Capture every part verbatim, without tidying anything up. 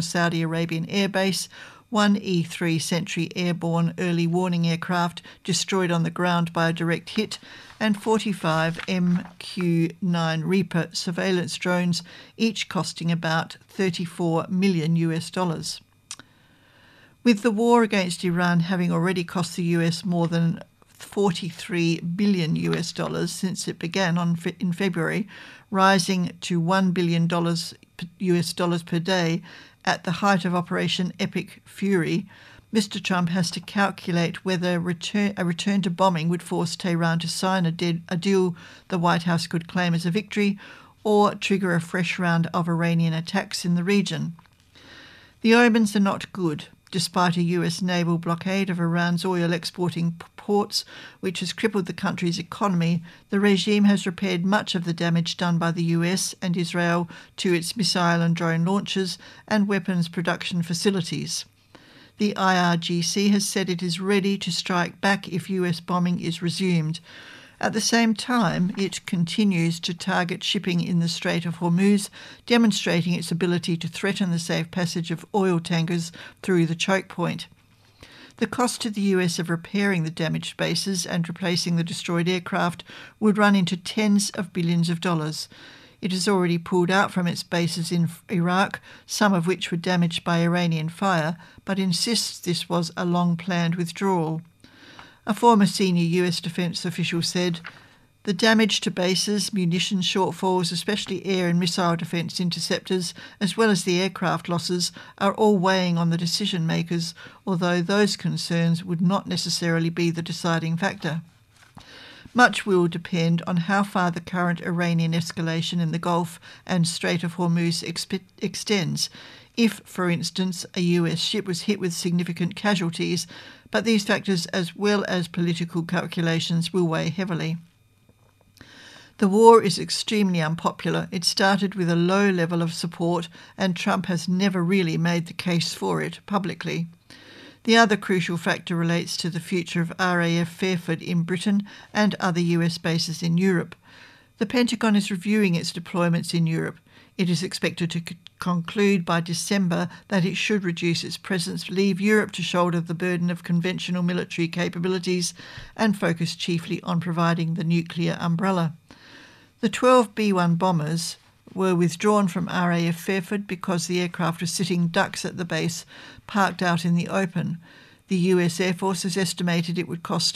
a Saudi Arabian airbase, one E three Sentry airborne early warning aircraft destroyed on the ground by a direct hit, and forty-five M Q nine Reaper surveillance drones, each costing about thirty-four million US dollars. With the war against Iran having already cost the U S more than forty-three billion US dollars since it began on in February, rising to one billion dollars US dollars per day at the height of Operation Epic Fury, Mister Trump has to calculate whether return, a return to bombing would force Tehran to sign a, dead, a deal the White House could claim as a victory, or trigger a fresh round of Iranian attacks in the region. The omens are not good. Despite a U S naval blockade of Iran's oil-exporting ports, which has crippled the country's economy, the regime has repaired much of the damage done by the U S and Israel to its missile and drone launchers and weapons production facilities. The I R G C has said it is ready to strike back if U S bombing is resumed. At the same time, it continues to target shipping in the Strait of Hormuz, demonstrating its ability to threaten the safe passage of oil tankers through the choke point. The cost to the U S of repairing the damaged bases and replacing the destroyed aircraft would run into tens of billions of dollars. It has already pulled out from its bases in Iraq, some of which were damaged by Iranian fire, but insists this was a long-planned withdrawal. A former senior U S defence official said, "The damage to bases, munitions shortfalls, especially air and missile defence interceptors, as well as the aircraft losses, are all weighing on the decision makers, although those concerns would not necessarily be the deciding factor. Much will depend on how far the current Iranian escalation in the Gulf and Strait of Hormuz exp- extends. If, for instance, a U S ship was hit with significant casualties, but these factors as well as political calculations will weigh heavily." The war is extremely unpopular. It started with a low level of support, and Trump has never really made the case for it publicly. The other crucial factor relates to the future of R A F Fairford in Britain and other U S bases in Europe. The Pentagon is reviewing its deployments in Europe. It is expected to c- conclude by December that it should reduce its presence, leave Europe to shoulder the burden of conventional military capabilities, and focus chiefly on providing the nuclear umbrella. The twelve B one bombers were withdrawn from R A F Fairford because the aircraft was sitting ducks at the base, parked out in the open. The U S Air Force has estimated it would cost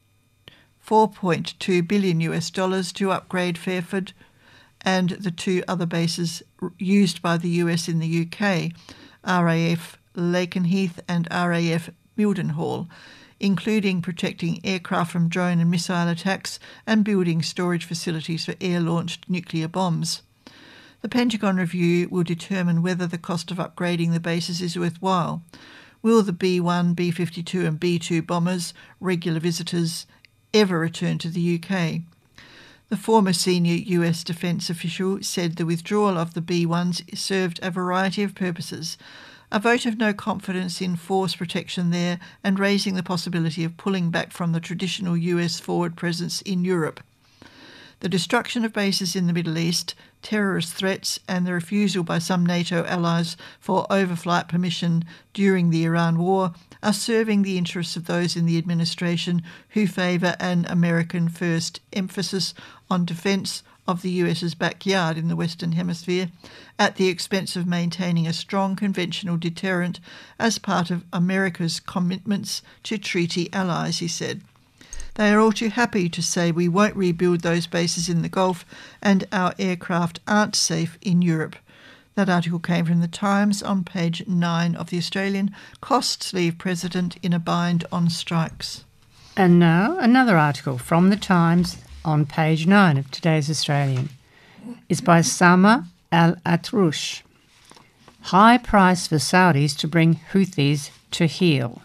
four point two billion US dollars to upgrade Fairford and the two other bases used by the U S in the U K, R A F Lakenheath and R A F Mildenhall, including protecting aircraft from drone and missile attacks and building storage facilities for air-launched nuclear bombs. The Pentagon review will determine whether the cost of upgrading the bases is worthwhile. Will the B one, B fifty-two and B two bombers, regular visitors, ever return to the U K? The former senior U S defence official said the withdrawal of the B ones served a variety of purposes: a vote of no confidence in force protection there, and raising the possibility of pulling back from the traditional U S forward presence in Europe. The destruction of bases in the Middle East, terrorist threats, and the refusal by some NATO allies for overflight permission during the Iran war are serving the interests of those in the administration who favour an American-first emphasis on defence of the US's backyard in the Western Hemisphere, at the expense of maintaining a strong conventional deterrent as part of America's commitments to treaty allies, he said. They are all too happy to say we won't rebuild those bases in the Gulf and our aircraft aren't safe in Europe. That article came from The Times on page nine of The Australian. Costs leave President in a bind on strikes. And now another article from The Times on page nine of today's Australian. It's by Sama Al-Atroush. High price for Saudis to bring Houthis to heel.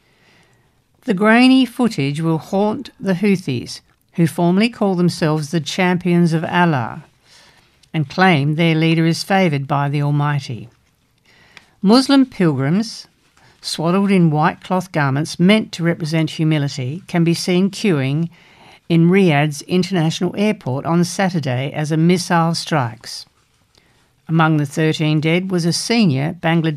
The grainy footage will haunt the Houthis, who formerly call themselves the champions of Allah and claim their leader is favoured by the Almighty. Muslim pilgrims, swaddled in white cloth garments meant to represent humility, can be seen queuing in Riyadh's international airport on Saturday as a missile strikes. Among the thirteen dead was a senior Bangladeshi